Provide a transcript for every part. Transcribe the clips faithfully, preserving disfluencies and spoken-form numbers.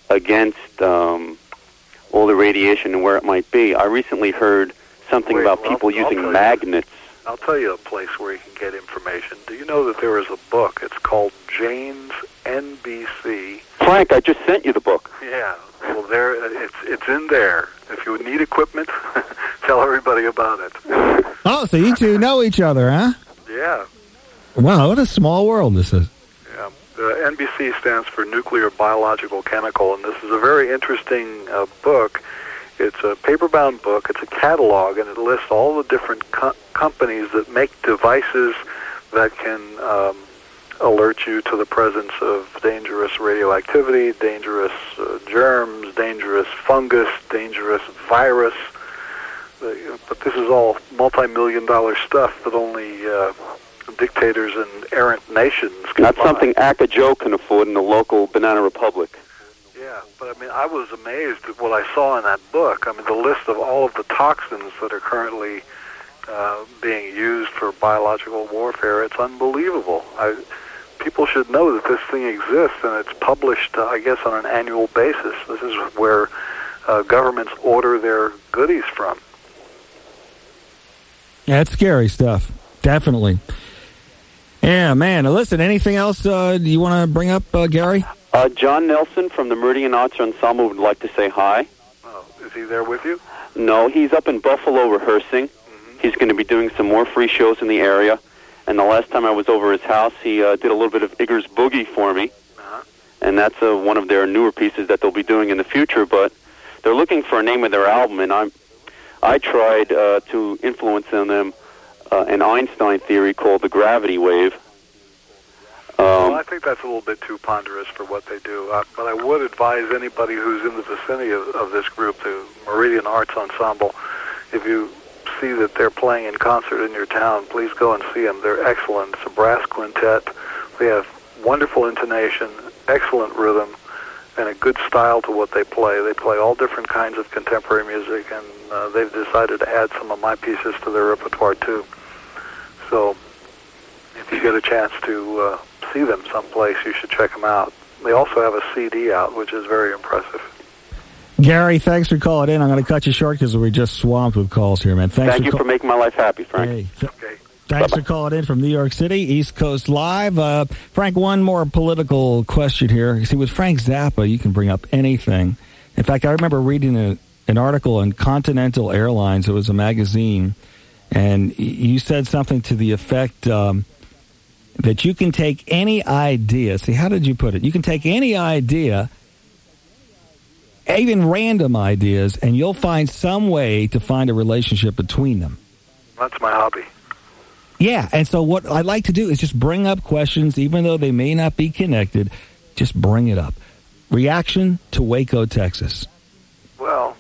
against um, all the radiation and where it might be. I recently heard something Wait, about well, people I'll, using I'll magnets. You, I'll tell you a place where you can get information. Do you know that there is a book? It's called Jane's N B C. Frank, I just sent you the book. Yeah. Well, there it's it's in there. If you need equipment, tell everybody about it. Oh, so you two know each other, huh? Yeah. Wow, what a small world this is. Yeah. The N B C stands for Nuclear, Biological, Chemical, and this is a very interesting uh, book. It's a paper-bound book. It's a catalog, and it lists all the different co- companies that make devices that can um, alert you to the presence of dangerous radioactivity, dangerous uh, germs, dangerous fungus, dangerous virus. Uh, but this is all multi-million dollar stuff that only uh, dictators and errant nations can Not buy. something Aka Joe can afford in the local Banana Republic. Yeah, but I mean, I was amazed at what I saw in that book. I mean, the list of all of the toxins that are currently uh, being used for biological warfare, it's unbelievable. I, people should know that this thing exists, and it's published, uh, I guess, on an annual basis. This is where uh, governments order their goodies from. Yeah, it's scary stuff. Definitely. Yeah, man. Now, listen, anything else uh, you want to bring up, uh, Gary? Uh, John Nelson from the Meridian Arts Ensemble would like to say hi. Oh, is he there with you? No, he's up in Buffalo rehearsing. Mm-hmm. He's going to be doing some more free shows in the area. And the last time I was over his house, he uh, did a little bit of Igor's Boogie for me. Uh-huh. And that's uh, one of their newer pieces that they'll be doing in the future. But they're looking for a name of their album, and I'm, I tried uh, to influence in them uh, an Einstein theory called the gravity wave. Um, well, I think that's a little bit too ponderous for what they do. Uh, but I would advise anybody who's in the vicinity of, of this group, the Meridian Arts Ensemble, if you see that they're playing in concert in your town, please go and see them. They're excellent. It's a brass quintet. They have wonderful intonation, excellent rhythm, and a good style to what they play. They play all different kinds of contemporary music, and uh, they've decided to add some of my pieces to their repertoire, too. So if you get a chance to uh, see them someplace, you should check them out. They also have a C D out, which is very impressive. Gary, thanks for calling in. I'm going to cut you short because we're just swamped with calls here, man. Thanks Thank for you call- for making my life happy, Frank. Hey, th- Okay. Thanks Bye-bye. for calling in from New York City, East Coast Live. Uh, Frank, one more political question here. See, with Frank Zappa, you can bring up anything. In fact, I remember reading a, an article in Continental Airlines. It was a magazine, and y- you said something to the effect um, that you can take any idea. See, how did you put it? You can take any idea, even random ideas, and you'll find some way to find a relationship between them. That's my hobby. Yeah, and so what I like to do is just bring up questions, even though they may not be connected, just bring it up. Reaction to Waco, Texas. Well,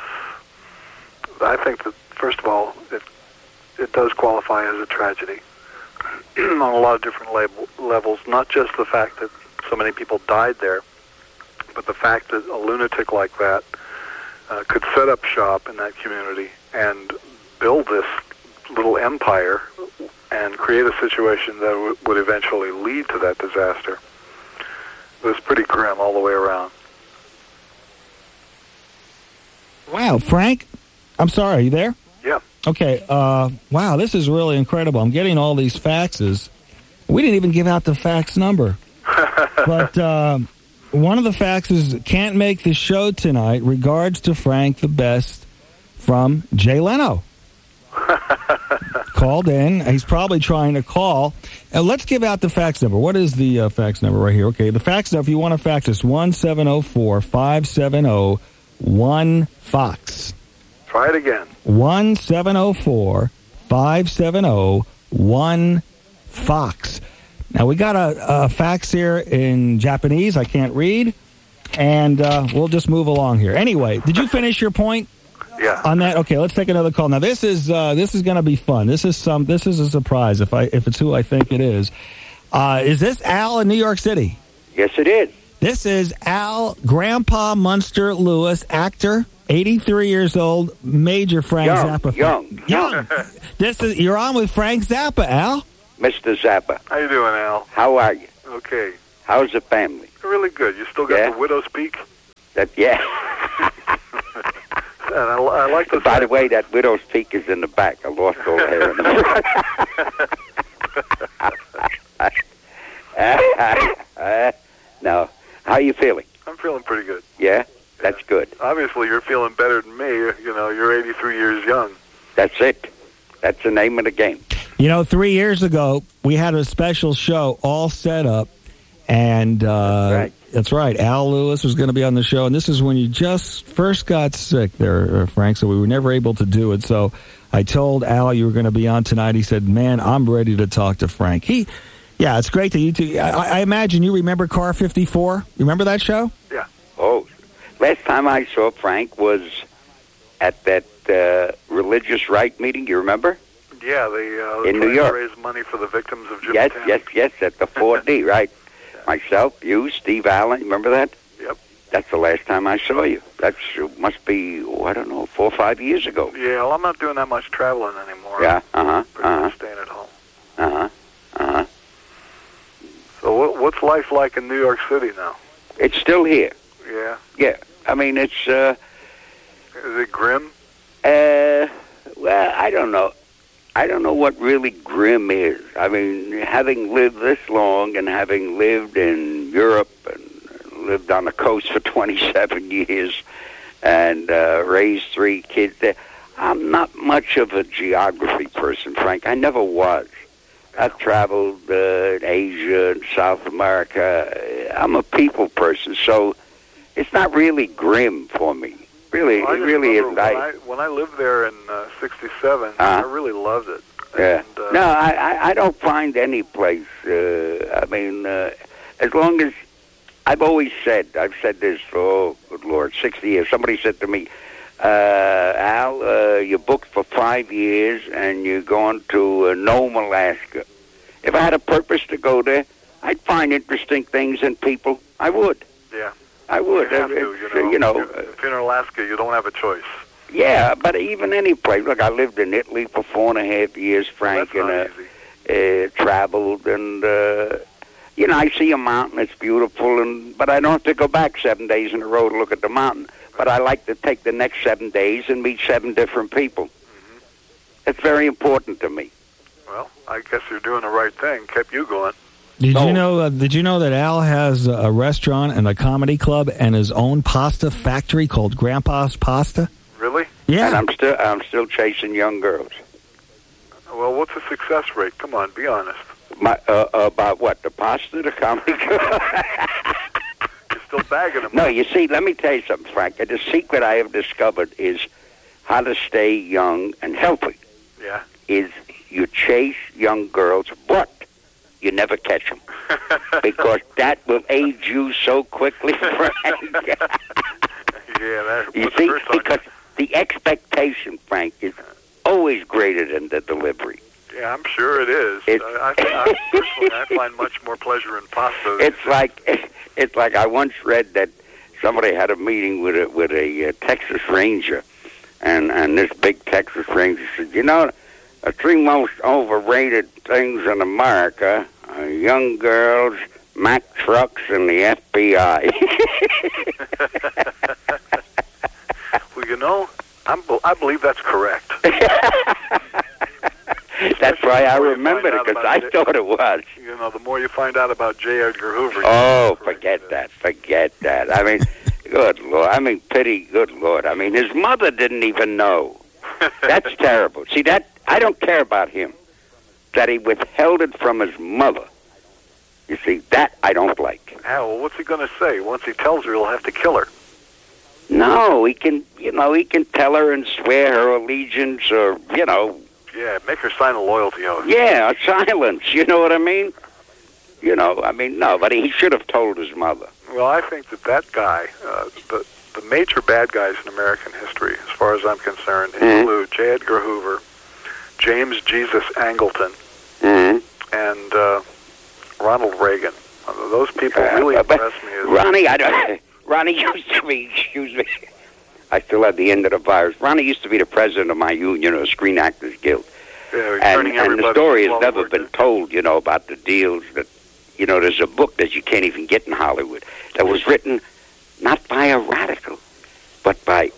I think that, first of all, it, it does qualify as a tragedy on a lot of different lab- levels, not just the fact that so many people died there, but the fact that a lunatic like that uh, could set up shop in that community and build this little empire and create a situation that w- would eventually lead to that disaster. It was pretty grim all the way around. Wow, Frank, I'm sorry, are you there? Yeah. Okay, uh, wow, this is really incredible. I'm getting all these faxes. We didn't even give out the fax number. But uh, one of the faxes can't make the show tonight. Regards to Frank the Best from Jay Leno. Called in. He's probably trying to call. And let's give out the fax number. What is the uh, fax number right here? Okay, the fax number, if you want to fax us, one seven zero four, five seven zero, one Fox. Try it again. one seven zero four, five seven zero, one Fox. Now, we got a, a fax here in Japanese. I can't read. And uh, we'll just move along here. Anyway, did you finish your point? Yeah. On that, okay. Let's take another call. Now, this is uh, this is going to be fun. This is some. This is a surprise. If I if it's who I think it is, uh, is this Al in New York City? Yes, it is. This is Al, Grandpa Munster Lewis, actor, eighty-three years old, major Frank Young, Zappa. young, young. This is you're on with Frank Zappa, Al. Mister Zappa. How you doing, Al? How are you? Okay. How's the family? Really good. You still got Yeah? the widow speak? That yeah. And I, I like the. By the way, that widow's peak is in the back. I lost all the hair in the front. No. How are you feeling? I'm feeling pretty good. Yeah? That's good. Obviously, you're feeling better than me. You know, you're eighty-three years young. That's it. That's the name of the game. You know, three years ago, we had a special show all set up, and uh, That's right. That's right. Al Lewis was going to be on the show, and this is when you just first got sick there, uh, Frank, so we were never able to do it. So I told Al you were going to be on tonight. He said, man, I'm ready to talk to Frank. He, yeah, it's great that you two, I, I imagine you remember Car fifty-four? You remember that show? Yeah. Oh, last time I saw Frank was at that uh, religious right meeting, you remember? Yeah, they uh, in trying New York. to raise money for the victims of Yes, Jimmy yes, yes, at the four D, right. Myself, you, Steve Allen, remember that? Yep. That's the last time I saw you. That must be, oh, I don't know, four or five years ago. Yeah, well, I'm not doing that much traveling anymore. Yeah, uh-huh, Pretty uh-huh. much staying at home. Uh-huh, uh-huh. So what, what's life like in New York City now? It's still here. Yeah. Yeah, I mean, it's, uh... Is it grim? Uh, well, I don't know. I don't know what really grim is. I mean, having lived this long and having lived in Europe and lived on the coast for twenty-seven years and uh, raised three kids there, I'm not much of a geography person, Frank. I never was. I've traveled uh, in Asia and South America. I'm a people person, so it's not really grim for me. Really, Well, I it just really remember isn't. When I, I, when I lived there in uh, sixty-seven, Uh-huh. I really loved it. Yeah. And, uh, No, I, I, I don't find any place. Uh, I mean, uh, as long as I've always said, I've said this for, oh, good Lord, sixty years. Somebody said to me, uh, Al, uh, you're booked for five years and you're going to uh, Nome, Alaska. If I had a purpose to go there, I'd find interesting things and people. I would. Yeah. I would. You have to, It's, you know. you know, if, if you're in Alaska, you don't have a choice. yeah, but even any place. Look, I lived in Italy for four and a half years, Frank, Well, and that's uh, not easy. uh, traveled, and uh, you know, I see a mountain. It's beautiful, and but I don't have to go back seven days in a row to look at the mountain. But I like to take the next seven days and meet seven different people. Mm-hmm. It's very important to me. Well, I guess you're doing the right thing. Kept you going. Did No. you know? Uh, did you know that Al has a restaurant and a comedy club and his own pasta factory called Grandpa's Pasta? Really? Yeah. And I'm still, I'm still chasing young girls. Well, what's the success rate? Come on, be honest. My, uh, about what? The pasta, the comedy club? You're still bagging them. No, you see, let me tell you something, Frank. The secret I have discovered is how to stay young and healthy. Yeah. Is you chase young girls, but you never catch them. Because that will age you so quickly, Frank. Yeah, that You puts see, the curse on because the expectation, Frank, is always greater than the delivery. you. Yeah, I'm sure it is. It's- I, I, I, personally, I find much more pleasure in pasta. than- It's like it's like I once read that somebody had a meeting with a with a uh, Texas Ranger, and and this big Texas Ranger said, you know, the three most overrated things in America are young girls, Mack trucks, and the F B I. Well, you know, I'm, be- I believe that's correct. That's why I the more you remembered find it, out because about I it. thought it was. You know, the more you find out about J. Edgar Hoover. Oh, you- forget that. Forget that. I mean, good Lord. I mean, pity, good Lord. I mean, his mother didn't even know. That's terrible. See, that I don't care about him. That he withheld it from his mother. You see, that I don't like. Yeah, well, what's he going to say? Once he tells her, he'll have to kill her. No, he can, you know, he can tell her and swear her allegiance or, you know, Yeah, make her sign a loyalty oath. yeah, silence. You know what I mean? You know, I mean, no, but he should have told his mother. Well, I think that that guy, uh, the the major bad guys in American history, as far as I'm concerned, Mhm. include J. Edgar Hoover, James Jesus Angleton, Mm-hmm. and uh, Ronald Reagan. Uh, those people really Uh, but impress me. As Ronnie, I don't, Ronnie used to be, excuse me, I still have the end of the virus. Ronnie used to be the president of my union, or Screen Actors Guild. yeah, And, turning and the everybody story into has never Lord been Dick. told, you know, about the deals that, you know, there's a book that you can't even get in Hollywood that was written not by a radical.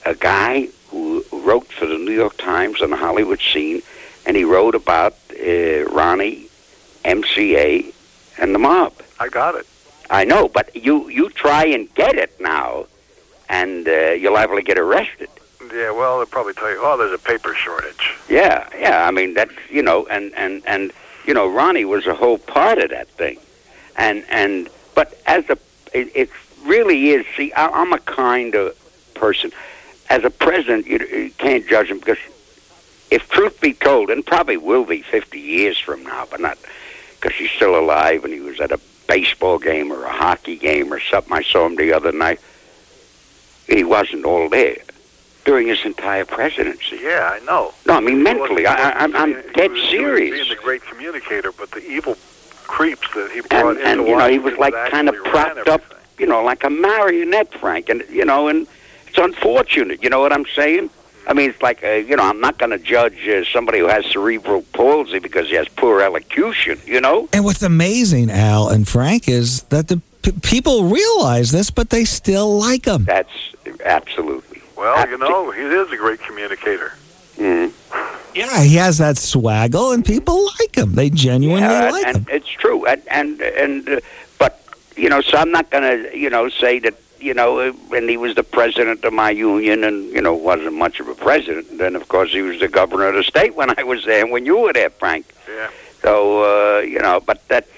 a guy who wrote for the New York Times on the Hollywood scene, and he wrote about uh, Ronnie, M C A, and the mob. I got it. I know, but you, you try and get it now, and uh, you're liable to get arrested. Yeah, well, they'll probably tell you, oh, there's a paper shortage. Yeah, yeah, I mean, that's, you know, and, and, and you know, Ronnie was a whole part of that thing. And, and but as a, it, it really is, see, I, I'm a kind of person. As a president, you, you can't judge him, because if truth be told, and probably will be fifty years from now, but not because he's still alive and he was at a baseball game or a hockey game or something. I saw him the other night. He wasn't all there during his entire presidency. Yeah, I know. No, I mean, mentally, I, I, I'm, I'm He dead was- serious. He was being the great communicator, but the evil creeps that he brought And, into and you know, he Washington was like that kind of actually ran propped up, everything. you know, like a marionette, Frank. And, you know, and it's unfortunate, you know what I'm saying? I mean, it's like, uh, you know, I'm not going to judge uh, somebody who has cerebral palsy because he has poor elocution, you know? And what's amazing, Al and Frank, is that the p- people realize this, but they still like him. That's absolutely. Well, you know, he is a great communicator. Mm. Yeah, he has that swaggle, and people like him. They genuinely Yeah, like and, him. and it's true. And, and, and uh, but, you know, so I'm not going to, you know, say that, you know, uh, when he was the president of my union and, you know, wasn't much of a president. And then, of course, he was the governor of the state when I was there and when you were there, Frank. Yeah. So, uh, you know, but that's,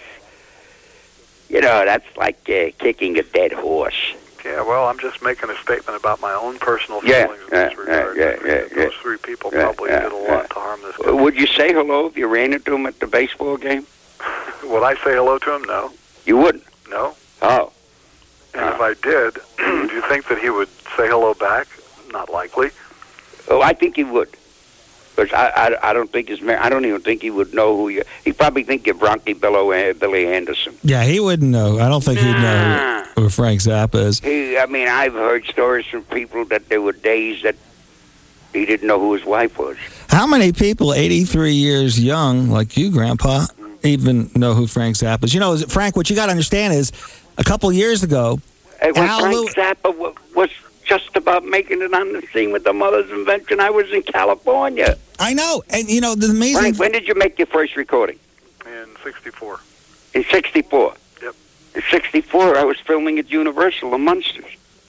you know, that's like uh, kicking a dead horse. Yeah, well, I'm just making a statement about my own personal Yeah, feelings in yeah, this regard. yeah, I think yeah, that yeah. Those three people Yeah, probably yeah, did a lot yeah. to harm this Uh, country. Would you say hello if you ran into him at the baseball game? Would I say hello to him? No. You wouldn't. No. Oh. And Uh. if I did, do you think that he would say hello back? Not likely. Oh, I think he would. Because I, I, I don't think his, I don't even think he would know who you. He probably think you're Bronchi Billo, uh, Billy Anderson. Yeah, he wouldn't know. I don't think he'd know who, who Frank Zappa is. He, I mean, I've heard stories from people that there were days that he didn't know who his wife was. How many people, eighty-three years young, like you, Grandpa, even know who Frank Zappa is? You know, Frank, what you got to understand is, a couple years ago, Hey, when Al Frank Lew- Zappa wa- was just about making it on the scene with the Mother's Invention, I was in California. I know, and you know, the amazing... Frank, when did you make your first recording? In sixty-four. In sixty-four. Yep. In sixty-four, I was filming at Universal, The Munsters.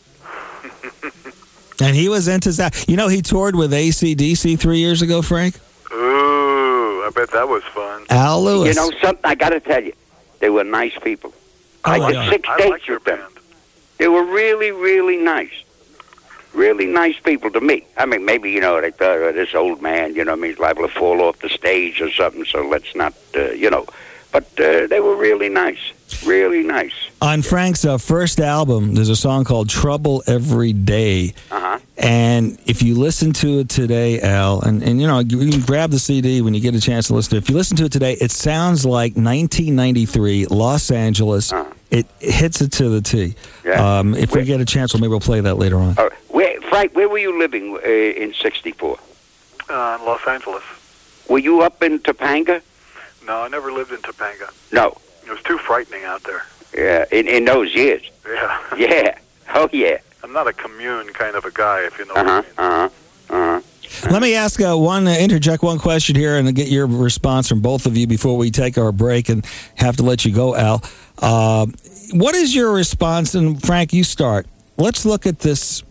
And he was into Zappa. You know, he toured with A C D C three years ago, Frank? Ooh, I bet that was fun. Al Lewis. You know something? I got to tell you, they were nice people. Oh, I my did God. six I dates like your with them. band. They were really, really nice. Really nice people to me. I mean, maybe, you know, they thought, oh, this old man, you know, I mean, he's liable to fall off the stage or something, so let's not, uh, you know. But uh, they were really nice. Really nice. On Frank's uh, first album, there's a song called Trouble Every Day. Uh-huh. And if you listen to it today, Al, and, and you know, you can grab the C D when you get a chance to listen to it. If you listen to it today, it sounds like nineteen ninety-three, Los Angeles. Uh-huh. It hits it to the T. Yeah. Um, if we get a chance, well, maybe we'll play that later on. Uh, where, Frank, where were you living uh, in sixty-four? Uh, in Los Angeles. Were you up in Topanga? No, I never lived in Topanga. No. It was too frightening out there. Yeah, in, in those years. Yeah. Yeah. Oh, yeah. I'm not a commune kind of a guy, if you know Uh-huh, what I mean. uh-huh, uh-huh. Let me ask uh, one, uh, interject one question here and get your response from both of you before we take our break and have to let you go, Al. Uh, what is your response? And Frank, you start. Let's look at this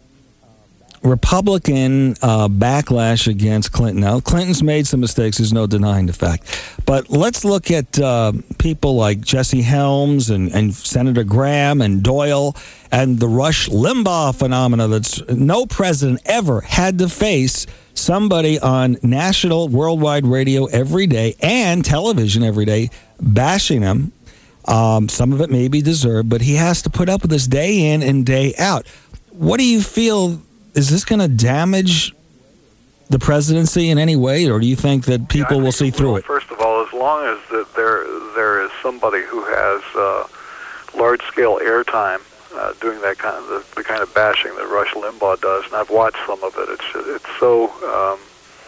Republican uh, backlash against Clinton. Now, Clinton's made some mistakes. There's no denying the fact. But let's look at uh, people like Jesse Helms and, and Senator Graham and Doyle and the Rush Limbaugh phenomena that's no president ever had to face somebody on national, worldwide radio every day and television every day bashing him. Um, some of it may be deserved, but he has to put up with this day in and day out. What do you feel? Is this going to damage the presidency in any way, or do you think that people Yeah, I will think see through will. it? First of all, as long as that there there is somebody who has uh, large-scale airtime uh, doing that kind of the, the kind of bashing that Rush Limbaugh does, and I've watched some of it. It's it's so um,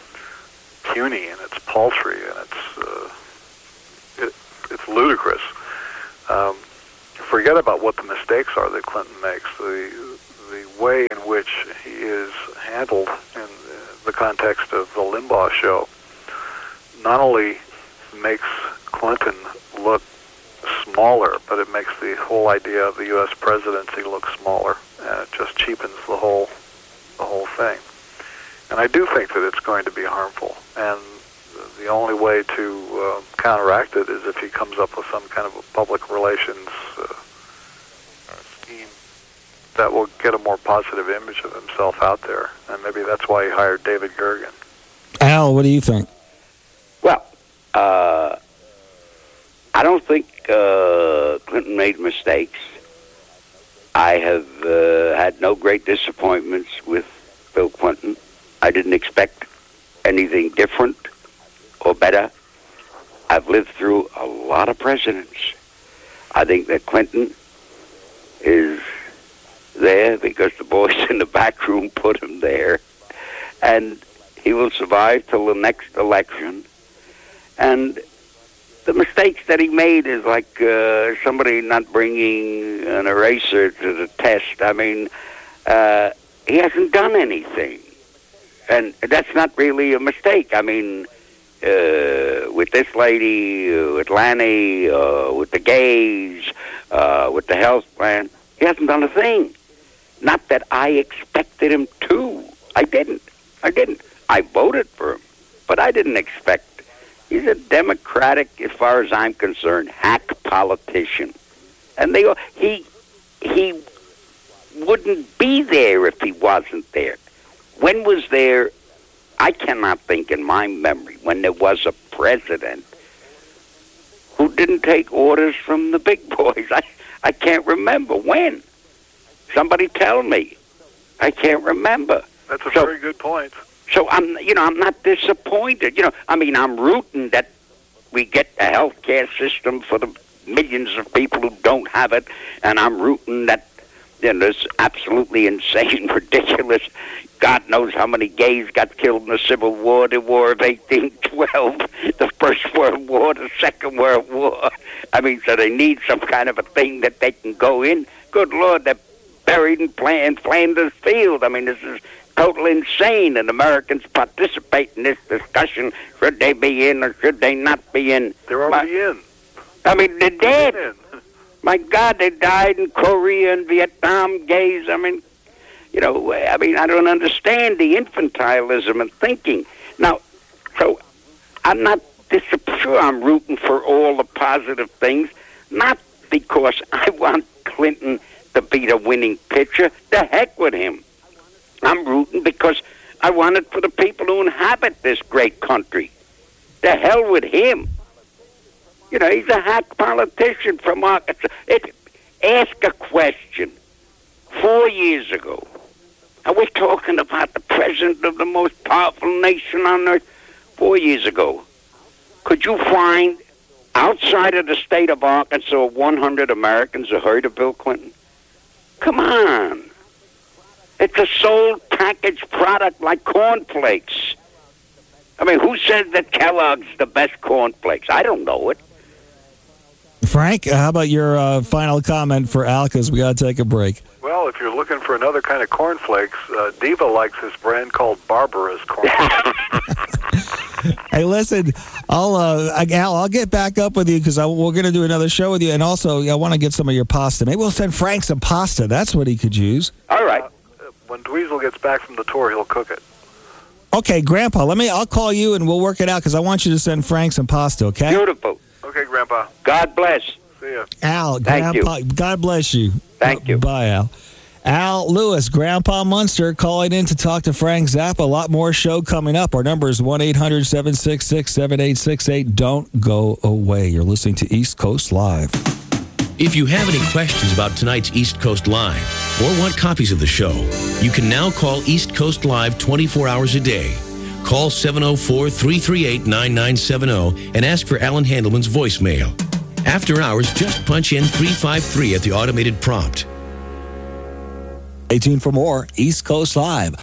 puny and it's paltry and it's uh, it, it's ludicrous. Um, forget about what the mistakes are that Clinton makes. The the way in which he is handled in the context of the Limbaugh show not only makes Clinton look smaller, but it makes the whole idea of the U S presidency look smaller. Uh, it just cheapens the whole the whole thing. And I do think that it's going to be harmful. And the only way to uh, counteract it is if he comes up with some kind of a public relations uh, scheme that will get a more positive image of himself out there. And maybe that's why he hired David Gergen. Al, what do you think? Well, uh, I don't think uh, Clinton made mistakes. I have uh, had no great disappointments with Bill Clinton. I didn't expect anything different or better. I've lived through a lot of presidents. I think that Clinton is there because the boys in the back room put him there. And he will survive till the next election. And the mistakes that he made is like uh, somebody not bringing an eraser to the test. I mean, uh, he hasn't done anything. And that's not really a mistake. I mean, uh, with this lady, uh, with Lanny, uh, with the gays, uh, with the health plan, he hasn't done a thing. Not that I expected him to. I didn't. I didn't. I voted for him, but I didn't expect. He's a Democratic, as far as I'm concerned, hack politician. And they he he wouldn't be there if he wasn't there. When was there, I cannot think in my memory, when there was a president who didn't take orders from the big boys. I, I can't remember when. Somebody tell me. I can't remember. That's a so, very good point. So I'm, you know, I'm not disappointed. You know, I mean, I'm rooting that we get a health care system for the millions of people who don't have it, and I'm rooting that, you know, this absolutely insane, ridiculous, God knows how many gays got killed in the Civil War, the War of eighteen twelve, the First World War, the Second World War. I mean, so they need some kind of a thing that they can go in. Good Lord, they're buried in Flanders Field. I mean, this is totally insane, and Americans participate in this discussion. Should they be in or should they not be in? They're already My, in. I mean, they're dead. They're My God, they died in Korea and Vietnam, gays. I mean, you know, I mean, I don't understand the infantilism and thinking. Now, so I'm not sure I'm rooting for all the positive things, not because I want Clinton to be the winning pitcher. The heck with him. I'm rooting because I want it for the people who inhabit this great country. The hell with him. You know, he's a hack politician from Arkansas. It, ask a question. Four years ago, I was talking about the president of the most powerful nation on earth. Four years ago, could you find outside of the state of Arkansas one hundred Americans who heard of Bill Clinton? Come on. It's a sold packaged product like cornflakes. I mean, who says that Kellogg's the best cornflakes? I don't know it. Frank, how about your uh, final comment for Al, because we got to take a break. Well, if you're looking for another kind of cornflakes, uh, Diva likes this brand called Barbara's cornflakes. Hey, listen, I'll uh, Al, I'll get back up with you because we're going to do another show with you, and also I want to get some of your pasta. Maybe we'll send Frank some pasta. That's what he could use. All right. Uh, when Dweezil gets back from the tour, he'll cook it. Okay, Grandpa, let me. I'll call you and we'll work it out because I want you to send Frank some pasta. Okay. Beautiful. Okay, Grandpa. God bless. See ya. Al, Thank Grandpa, you. God bless you. Thank you. Bye, Al. Al Lewis, Grandpa Munster, calling in to talk to Frank Zappa. A lot more show coming up. Our number is one eight hundred seven six six seven eight six eight. Don't go away. You're listening to East Coast Live. If you have any questions about tonight's East Coast Live or want copies of the show, you can now call East Coast Live twenty-four hours a day. Call seven oh four, three three eight, nine nine seven oh and ask for Alan Handelman's voicemail. After hours, just punch in three five three at the automated prompt. Stay tuned for more East Coast Live.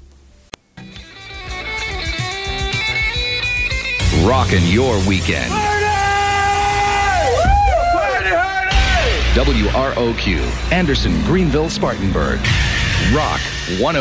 Rockin' your weekend. W R O Q, Anderson, Greenville, Spartanburg. Rock one